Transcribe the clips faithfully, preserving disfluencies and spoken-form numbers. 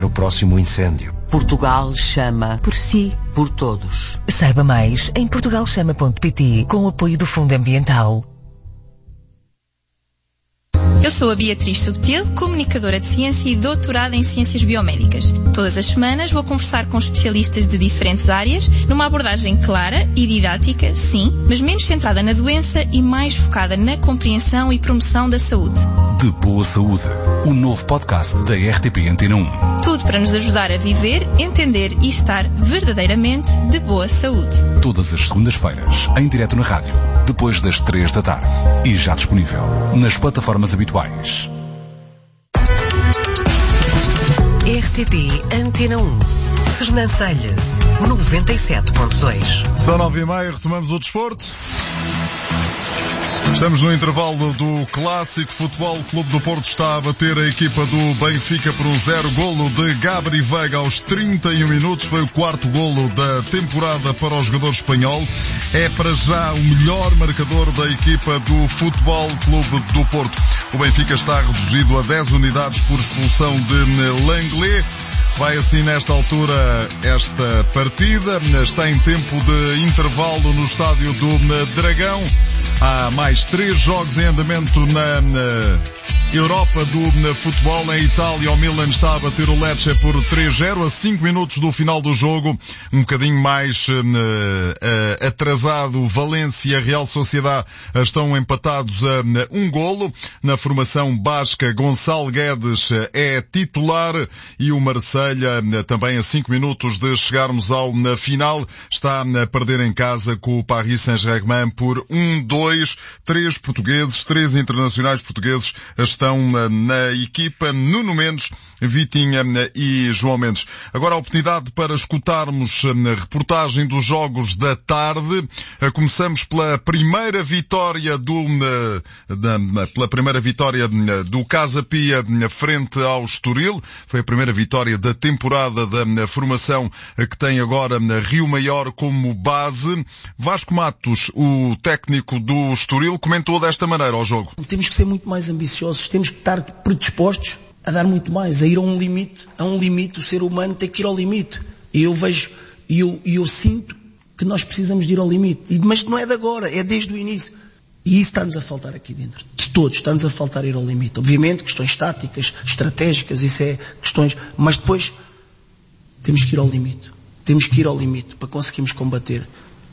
no próximo incêndio. Portugal chama por si, por todos. Saiba mais em portugal chama ponto pt com o apoio do Fundo Ambiental. Eu sou a Beatriz Subtil, comunicadora de ciência e doutorada em ciências biomédicas. Todas as semanas vou conversar com especialistas de diferentes áreas, numa abordagem clara e didática, sim, mas menos centrada na doença e mais focada na compreensão e promoção da saúde. De Boa Saúde, o novo podcast da R T P Antena um. Tudo para nos ajudar a viver, entender e estar verdadeiramente de boa saúde. Todas as segundas-feiras, em direto na rádio, depois das três da tarde. E já disponível nas plataformas habituais. R T P Antena um. Sernancelha, noventa e sete ponto dois. São nove e meia, retomamos o desporto. Estamos no intervalo do Clássico Futebol Clube do Porto. Está a bater a equipa do Benfica por um zero. Golo de Gabri Veiga aos trinta e um minutos. Foi o quarto golo da temporada para o jogador espanhol. É para já o melhor marcador da equipa do Futebol Clube do Porto. O Benfica está reduzido a dez unidades por expulsão de Lenglet. Vai assim nesta altura esta partida. Está em tempo de intervalo no estádio do Dragão. Há mais três jogos em andamento na, na Europa do futebol. Em Itália, o Milan está a bater o Lecce por três zero a cinco minutos do final do jogo. Um bocadinho mais uh, uh, atrasado, Valência e a Real Sociedade estão empatados a um golo. Na formação basca, Gonçalo Guedes é titular e o Marselha, também a cinco minutos de chegarmos ao na final, está a perder em casa com o Paris Saint-Germain por um dois. Três portugueses, três internacionais portugueses estão na equipa: Nuno Mendes, Vitinha e João Mendes. Agora a oportunidade para escutarmos a reportagem dos jogos da tarde. Começamos pela primeira vitória do, da, pela primeira vitória do Casa Pia frente ao Estoril. Foi a primeira vitória da temporada da formação que tem agora Rio Maior como base. Vasco Matos, o técnico do o Estoril, comentou desta maneira ao jogo. Temos que ser muito mais ambiciosos, temos que estar predispostos a dar muito mais, a ir a um limite, a um limite, o ser humano tem que ir ao limite. E eu vejo, e eu, eu sinto que nós precisamos de ir ao limite. Mas não é de agora, é desde o início. E isso está-nos a faltar aqui dentro. De todos, está-nos a faltar ir ao limite. Obviamente, questões táticas, estratégicas, isso é questões, mas depois temos que ir ao limite. Temos que ir ao limite para conseguirmos combater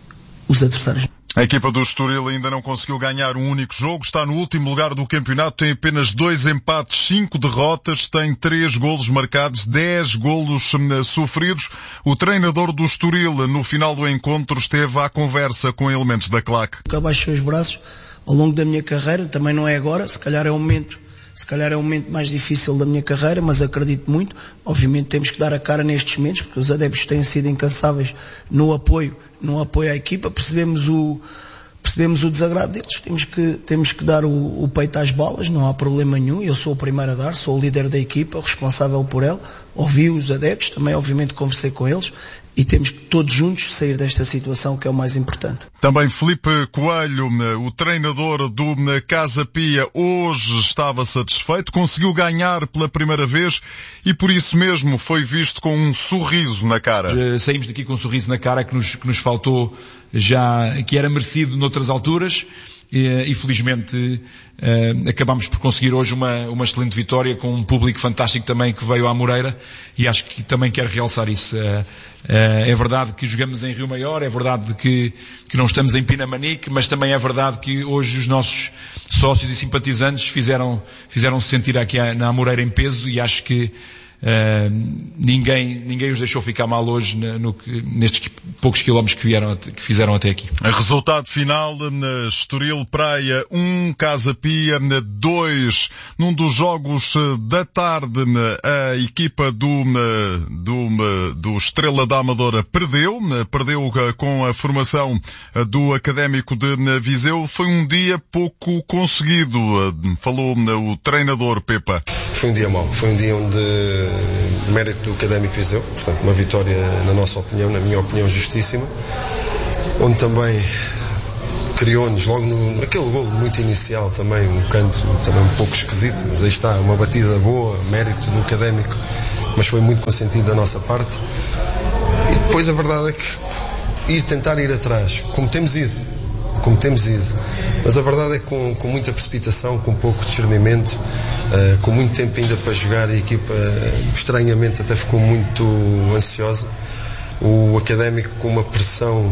os adversários. A equipa do Estoril ainda não conseguiu ganhar um único jogo, está no último lugar do campeonato, tem apenas dois empates, cinco derrotas, tem três golos marcados, dez golos sofridos. O treinador do Estoril, no final do encontro, esteve à conversa com elementos da claque. Eu abaixei os braços ao longo da minha carreira, também não é agora, se calhar é o momento, se calhar é o momento mais difícil da minha carreira, mas acredito muito. Obviamente temos que dar a cara nestes momentos, porque os adeptos têm sido incansáveis no apoio, no apoio à equipa. Percebemos o, percebemos o desagrado deles, temos que, temos que dar o, o peito às balas, não há problema nenhum. Eu sou o primeiro a dar, sou o líder da equipa, responsável por ela. Ouvi os adeptos, também obviamente conversei com eles. E temos que todos juntos sair desta situação, que é o mais importante. Também Filipe Coelho, o treinador do Casa Pia, hoje estava satisfeito, conseguiu ganhar pela primeira vez e por isso mesmo foi visto com um sorriso na cara. Saímos daqui com um sorriso na cara que nos, que nos faltou já, que era merecido noutras alturas. E, e felizmente uh, acabámos por conseguir hoje uma, uma excelente vitória com um público fantástico também que veio à Moreira, e acho que também quero realçar isso. Uh, uh, é verdade que jogamos em Rio Maior, é verdade que, que não estamos em Pinamanique, mas também é verdade que hoje os nossos sócios e simpatizantes fizeram, fizeram-se sentir aqui na Moreira em peso, e acho que Uh, ninguém, ninguém os deixou ficar mal hoje no, no, nestes poucos quilómetros que, vieram, que fizeram até aqui. Resultado final: Estoril Praia um, Casa Pia dois. Num dos jogos da tarde, a equipa do, do, do Estrela da Amadora perdeu, perdeu com a formação do Académico de Viseu. Foi um dia pouco conseguido, falou o treinador Pepa. Foi um dia mau, foi um dia onde mérito do Académico Viseu, portanto uma vitória, na nossa opinião, na minha opinião, justíssima, onde também criou-nos logo no, naquele golo muito inicial também um canto também um pouco esquisito, mas aí está, uma batida boa, mérito do Académico mas foi muito consentido da nossa parte. E depois a verdade é que ir tentar ir atrás, como temos ido, como temos ido, mas a verdade é que com, com muita precipitação, com pouco discernimento, uh, com muito tempo ainda para jogar, a equipa uh, estranhamente até ficou muito ansiosa. O Académico com uma pressão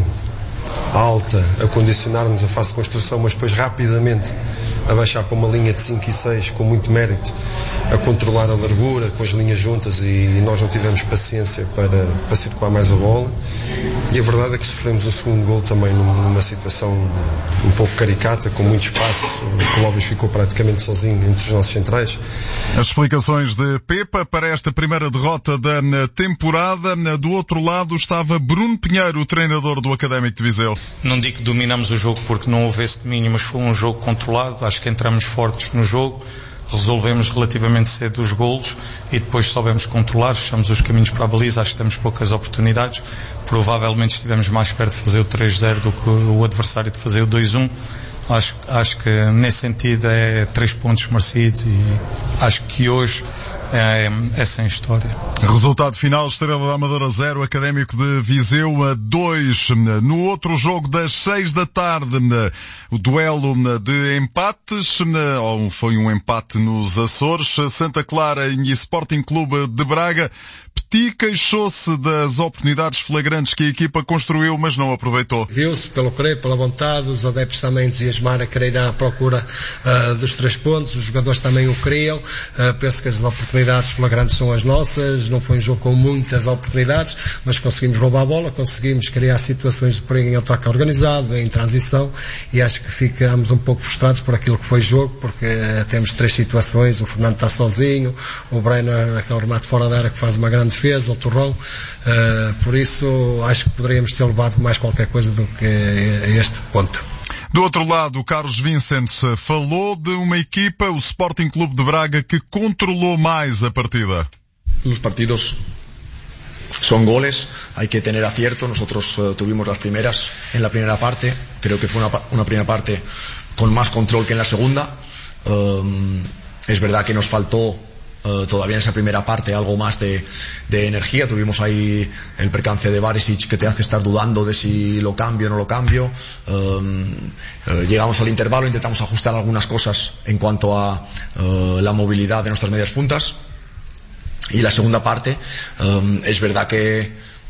alta a condicionar-nos a fase de construção, mas depois rapidamente a baixar para uma linha de cinco e seis com muito mérito, a controlar a largura com as linhas juntas, e nós não tivemos paciência para, para circular mais a bola, e a verdade é que sofremos o segundo gol também numa situação um pouco caricata, com muito espaço. O Clóvis ficou praticamente sozinho entre os nossos centrais. As explicações de Pepa para esta primeira derrota da temporada. Do outro lado estava Bruno Pinheiro, o treinador do Académico de Viseu. Não digo que dominamos o jogo porque não houve esse domínio, mas foi um jogo controlado. Acho que entramos fortes no jogo, resolvemos relativamente cedo os golos e depois soubemos controlar, fechamos os caminhos para a baliza. Acho que temos poucas oportunidades, provavelmente estivemos mais perto de fazer o três zero do que o adversário de fazer o dois um. Acho, acho que nesse sentido é três pontos merecidos e acho que hoje é, é sem história. Resultado final: Estrela da Amadora zero, Académico de Viseu a dois. No outro jogo das seis da tarde, o duelo de empates, ou foi um empate nos Açores, Santa Clara e Sporting Clube de Braga. Petit queixou-se das oportunidades flagrantes que a equipa construiu, mas não aproveitou. Viu-se pelo querer, pela vontade, os adeptos também entusiasmaram a querer ir à procura uh, dos três pontos, os jogadores também o queriam. Uh, penso que as oportunidades flagrantes são as nossas. Não foi um jogo com muitas oportunidades, mas conseguimos roubar a bola, conseguimos criar situações de perigo em ataque organizado, em transição, e acho que ficamos um pouco frustrados por aquilo que foi jogo, porque uh, temos três situações: o Fernando está sozinho, o Breno, aquele remate fora da área que faz uma grande defesa, o Torrão, uh, por isso acho que poderíamos ter levado mais qualquer coisa do que este ponto. Do outro lado, o Carlos Vicentes falou de uma equipa, o Sporting Clube de Braga, que controlou mais a partida. Los partidos son goles, hay que tener acierto. Nosotros uh, tuvimos las primeras en la primera parte, creo que fue una, una primera parte con más control que en la segunda. Um, es verdad que nos faltó Uh, todavía en esa primera parte algo más de, de energía. Tuvimos ahí el percance de Barisic que te hace estar dudando de si lo cambio o no lo cambio. Um, uh, llegamos al intervalo, intentamos ajustar algunas cosas en cuanto a uh, la movilidad de nuestras medias puntas, y la segunda parte um, es verdad que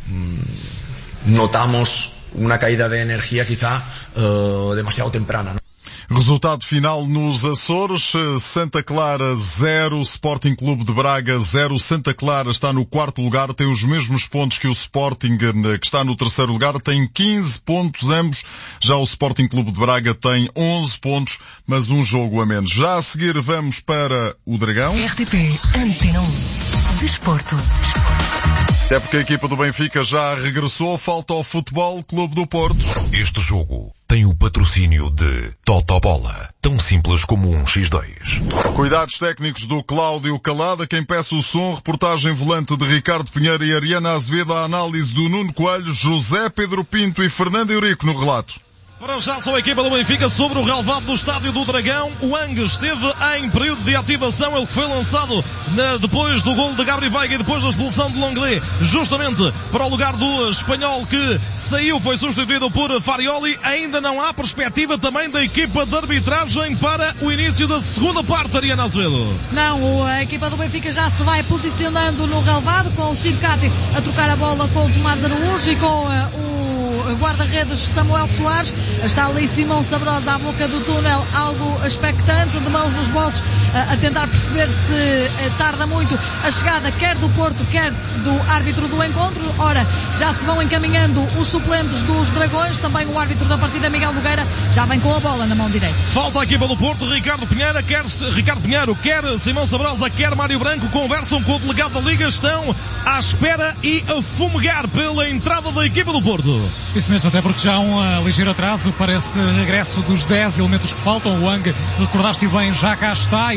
um, notamos una caída de energía quizá uh, demasiado temprana, ¿no? Resultado final nos Açores: Santa Clara zero, Sporting Clube de Braga zero. Santa Clara está no quarto lugar, tem os mesmos pontos que o Sporting, que está no terceiro lugar, tem quinze pontos ambos. Já o Sporting Clube de Braga tem onze pontos, mas um jogo a menos. Já a seguir vamos para o Dragão. R T P Antena um. Desporto. Até porque a equipa do Benfica já regressou, falta ao Futebol Clube do Porto. Este jogo tem o patrocínio de Totobola, tão simples como um xis dois. Cuidados técnicos do Cláudio Calada, quem peça o som, reportagem volante de Ricardo Pinheiro e Ariana Azevedo, a análise do Nuno Coelho, José Pedro Pinto e Fernando Eurico no relato. Para já só a equipa do Benfica sobre o relevado do Estádio do Dragão. O Ang esteve em período de ativação. Ele foi lançado na, depois do gol de Gabri Veiga e depois da expulsão de Longley, justamente para o lugar do espanhol que saiu, foi substituído por Farioli. Ainda não há perspectiva também da equipa de arbitragem para o início da segunda parte, Ariana Azevedo. Não, a equipa do Benfica já se vai posicionando no relevado, com o Cid Cati a trocar a bola com o Tomás Araújo e com uh, o guarda-redes Samuel Soares. Está ali Simão Sabrosa à boca do túnel, algo expectante, de mãos nos bolsos, a tentar perceber se tarda muito a chegada quer do Porto, quer do árbitro do encontro. Ora, já se vão encaminhando os suplentes dos Dragões, também o árbitro da partida, Miguel Nogueira, já vem com a bola na mão direita. Falta a equipa do Porto, Ricardo Pinheiro, quer, Ricardo Pinheiro, quer Simão Sabrosa, quer Mário Branco, conversam com o delegado da Liga, estão à espera e a fumegar pela entrada da equipa do Porto. Isso mesmo, até porque já há um uh, ligeiro atraso para esse regresso dos dez elementos que faltam. O Ang, recordaste bem, já cá está. Ele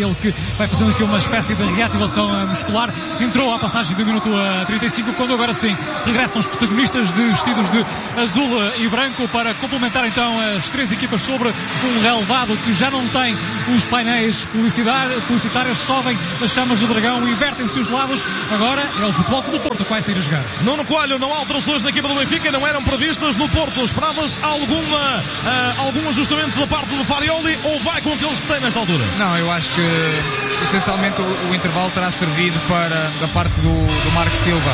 ele que vai fazendo aqui uma espécie de reativação muscular. Entrou à passagem do minuto trinta e cinco, quando agora sim regressam os protagonistas de vestidos de azul e branco para complementar então as três equipas sobre um relevado que já não tem os painéis publicitários, sobem as chamas do dragão, invertem-se os lados. Agora é o Futebol Clube do Porto que vai sair a jogar. Nuno Coelho, não há alterações na equipa do Benfica, não eram previstas no Porto. Esperavas alguma, uh, algum ajustamento da parte do Farioli ou vai com aqueles que tem nesta altura? Não, eu acho que essencialmente o, o intervalo terá servido para, da parte do, do Marco Silva,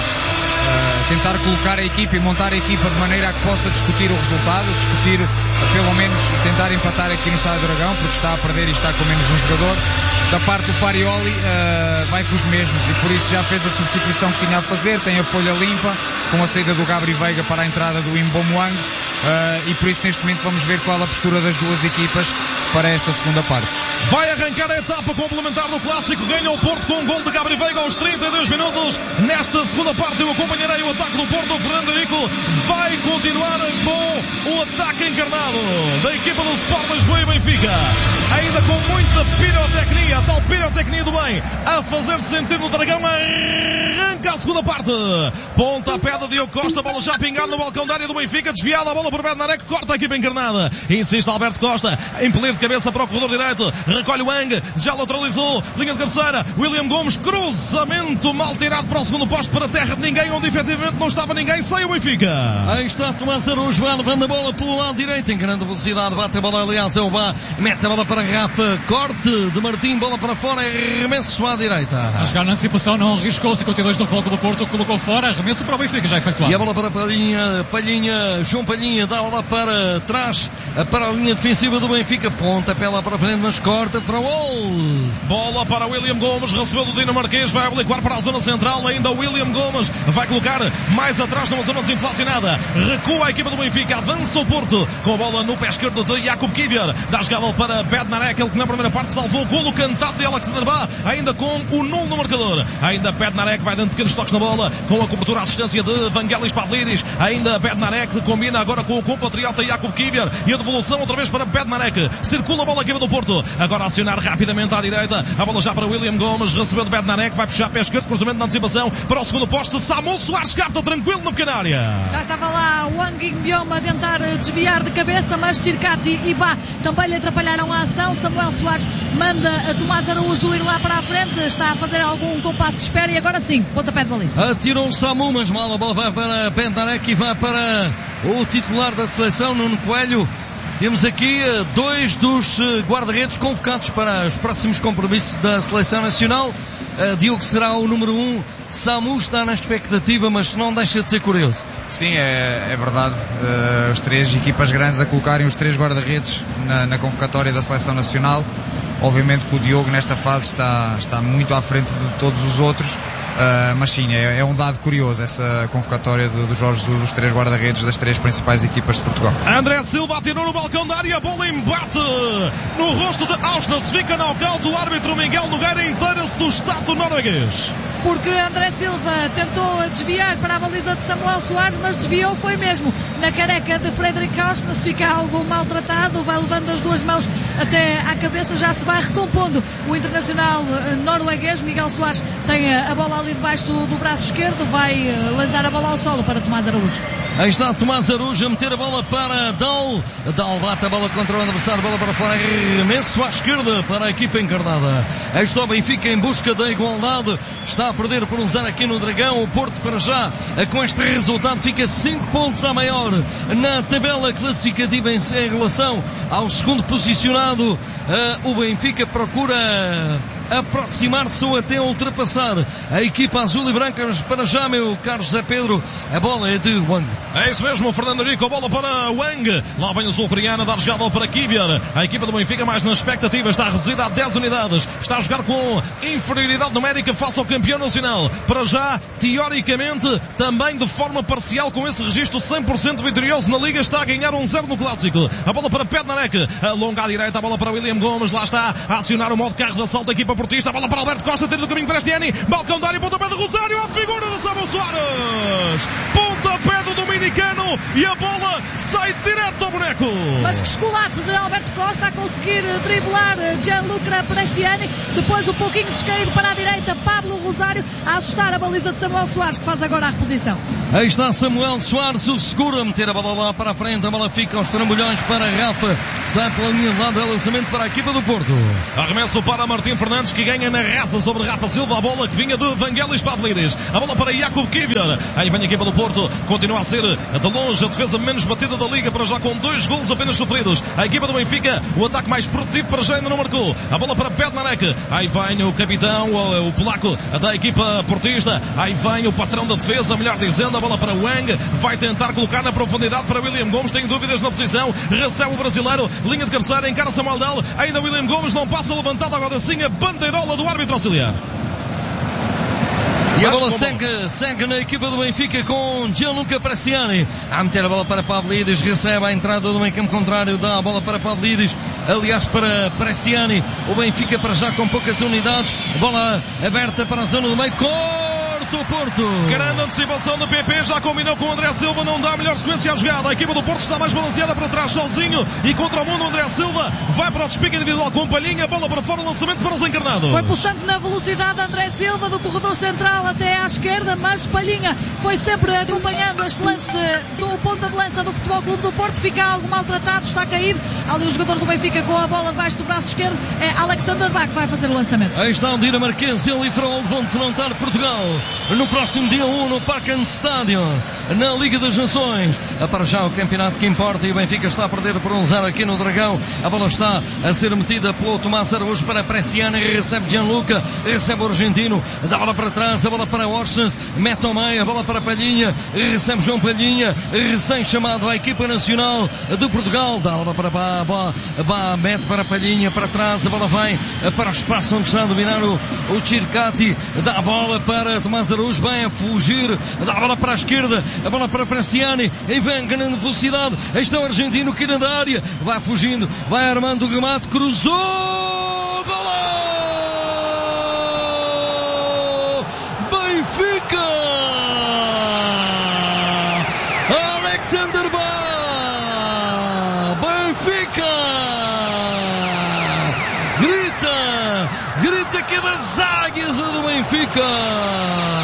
uh, tentar colocar a equipa e montar a equipa de maneira a que possa discutir o resultado, discutir, uh, pelo menos tentar empatar aqui no Estádio do Dragão, porque está a perder e está com menos um jogador. Da parte do Farioli, uh, vai com os mesmos e por isso já fez a substituição que tinha a fazer, tem a folha limpa, com a saída do Gabri Veiga para a entrada do Mbomwang, uh, e por isso neste momento vamos ver qual a postura das duas equipas para esta segunda parte. Vai arrancar a etapa complementar do Clássico, ganha o Porto com um gol de Gabri Veiga aos trinta e dois minutos. Nesta segunda parte eu acompanharei o ataque do Porto. O Fernando Henrique vai continuar com o ataque encarnado da equipa do Sport Lisboa e Benfica, ainda com muita pirotecnia, tal pirotecnia do bem a fazer-se sentir no Dragão. Arranca a segunda parte, pontapé de Diogo Costa, bola já a pingar no balcão da área do Benfica, desviada a bola por Bednarek, corta a equipa encarnada, insiste Alberto Costa, impelir de cabeça para o corredor direito, recolhe o Ang, já lateralizou, linha de cabeceira, William Gomes, cruzamento mal tirado para o segundo posto, para a terra de ninguém, onde efetivamente não estava ninguém, sai o Benfica. Aí está Tomás Araújo, vai levando a bola pelo lado direito, em grande velocidade, bate a bola, aliás, é o Bá, mete a bola para a Rafa, corte de Martim, bola para fora, arremesso à direita. A jogar na antecipação, não arriscou, cinquenta e dois do Fogo do Porto, colocou fora, arremesso para o Benfica, já efetuado. E a bola para Palhinha, Palhinha, João Palhinha, dá a bola para trás, para a linha defensiva do Benfica, ponta pela para frente, mas corta para o gol. Bola para William Gomes, recebeu do dinamarquês, vai obliquar para a zona central, ainda William Gomes vai colocar mais atrás numa zona desinflacionada, recua a equipa do Benfica, avança o Porto, com a bola no pé esquerdo de Jakub Kivier, dá a jogada para Bednarek, ele que na primeira parte salvou o golo cantado de Alexander Bá, ainda com o nulo no marcador, ainda Bednarek vai dando pequenos toques na bola, com a cobertura à assistência de Vangelis Pavlidis, ainda Bednarek combina agora com o compatriota Jakub Kivier, e a devolução outra vez para Bednarek, circula a bola aqui do Porto, agora a acionar rapidamente à direita, a bola já para William Gomes, recebeu de Bednarek, vai puxar pé esquerdo, cruzamento na antecipação para o segundo posto, Samu Soares capta tranquilo na pequena área. Já estava lá o Wang Yingbioma a tentar desviar de cabeça, mas Circati e Bá também lhe atrapalharam a ação. Samuel Soares manda a Tomás Araújo ir lá para a frente, está a fazer algum compasso de espera e agora sim, pontapé de baliza. Atirou o Samu, mas mal a bola vai para Bednarek e vai para o titular da seleção, Nuno Coelho. Temos aqui uh, dois dos uh, guarda-redes convocados para os próximos compromissos da Seleção Nacional. Uh, Diogo será o número um. Samu está na expectativa, mas não deixa de ser curioso. Sim, é, é verdade. Uh, as três equipas grandes a colocarem os três guarda-redes na, na convocatória da Seleção Nacional. Obviamente que o Diogo nesta fase está, está muito à frente de todos os outros, uh, mas sim, é, é um dado curioso essa convocatória do, do Jorge Jesus, os três guarda-redes das três principais equipas de Portugal. André Silva atirou no balcão da área, a bola embate no rosto de Ausnes, fica nocaute o árbitro Miguel Nogueira, inteira-se do Estado norueguês. Porque André Silva tentou desviar para a baliza de Samuel Soares, mas desviou foi mesmo na careca de Fredrik Ausnes, fica algo maltratado, vai levando as duas mãos até à cabeça, já se vai recompondo o internacional norueguês. Miguel Soares tem a bola ali debaixo do braço esquerdo, vai lançar a bola ao solo para Tomás Araújo. Aí está Tomás Araújo a meter a bola para Dal. Dal bate a bola contra o adversário, bola para fora, arremesso à esquerda para a equipa encarnada. Aí está o Benfica em busca da igualdade, está a perder por um zero aqui no Dragão. O Porto para já com este resultado fica cinco pontos a maior na tabela classificativa em, em relação ao segundo posicionado. Uh, o Benfica procura aproximar-se ou até ultrapassar a equipa azul e branca, mas para já, meu caro José Pedro, a bola é de Wang. É isso mesmo, Fernando Henrique, a bola para Wang, lá vem o sul-coreano a dar jogada para Kivier. A equipa do Benfica mais na expectativa, está reduzida a dez unidades, está a jogar com inferioridade numérica face ao campeão nacional, para já teoricamente também de forma parcial, com esse registro cem por cento vitorioso na Liga, está a ganhar um zero no Clássico. A bola para Bednarek, a longa à direita, a bola para William Gomes, lá está a acionar o modo carro de assalto da equipa portista, a bola para Alberto Costa, temos o caminho para Estiani, balcão da área, pontapé de Rosário, a figura de Samuel Soares, pontapé do dominicano e a bola sai direto ao boneco. Mas que esculato de Alberto Costa a conseguir driblar Gianluca Prestiani. Depois um pouquinho descaído para a direita, Pablo Rosário a assustar a baliza de Samuel Soares, que faz agora a reposição. Aí está Samuel Soares, o seguro a meter a bola lá para a frente. A bola fica aos trambolhões para Rafa. Sai pela linha de lado, é lançamento para a equipa do Porto. Arremesso para Martim Fernandes, que ganha na raça sobre Rafa Silva. A bola que vinha de Vangelis Pavlidis. A bola para Jakub Kivior. Aí vem a equipa do Porto. Continua a ser de longe a defesa menos batida da Liga, para já com dois golos apenas sofridos. A equipa do Benfica, o ataque mais produtivo para já ainda não marcou. A bola para Bednarek. Aí vem o capitão, o, o polaco da equipa portista. Aí vem o patrão da defesa, melhor dizendo. A bola para Wang. Vai tentar colocar na profundidade para William Gomes. Tem dúvidas na posição. Recebe o brasileiro. Linha de cabeceira, encara Samuel Del. Ainda William Gomes não passa levantado. Agora sim a bandeirola do árbitro auxiliar. E a bola segue, segue na equipa do Benfica com Gianluca Prestiani a meter a bola para Pavlidis, recebe a entrada do meio campo contrário, dá a bola para Pavlidis, aliás para Prestiani. O Benfica para já com poucas unidades, bola aberta para a zona do meio, corta o Porto. Grande antecipação do P P, já combinou com o André Silva, não dá a melhor sequência à jogada. A equipa do Porto está mais balanceada para trás sozinho e contra o mundo. O André Silva vai para o despique individual com Palhinha, bola para fora, lançamento para os encarnados. Foi pulsante na velocidade André Silva do corredor central até à esquerda, mas Palhinha foi sempre acompanhando este lance do ponta de lança do Futebol Clube do Porto. Fica algo maltratado, está caído. Ali o jogador do Benfica com a bola debaixo do braço esquerdo, é Alexander Bach que vai fazer o lançamento. Aí está o dinamarquês, ele e Frol vão defrontar Portugal no próximo dia um no Parken Stadium, na Liga das Nações. Para já o campeonato que importa, e o Benfica está a perder por um zero aqui no Dragão. A bola está a ser metida pelo Tomás Araújo para Prestiani, recebe Gianluca, recebe o argentino, dá a bola para trás, a bola para Orsens, mete ao meio, a bola para Palhinha, recebe João Palhinha, recém-chamado à equipa nacional de Portugal, dá a bola para Bá, Bá, Bá, mete para Palhinha, para trás, a bola vai para o espaço onde está a dominar o, o Circati, dá a bola para Tomás Araújo, bem a fugir, dá a bola para a esquerda, a bola para Prestiani, e vem ganhando velocidade, aí está o argentino que na área, vai fugindo, vai armando o remate, cruzou, golo! Benfica! Alexander Bá! Benfica! Grita! Grita que é das águias do Benfica!